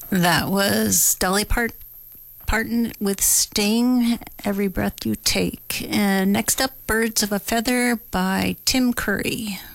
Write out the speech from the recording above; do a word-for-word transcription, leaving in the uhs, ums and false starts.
That was Dolly Part- Parton with Sting, Every Breath You Take. And next up, Birds of a Feather by Tim Curry.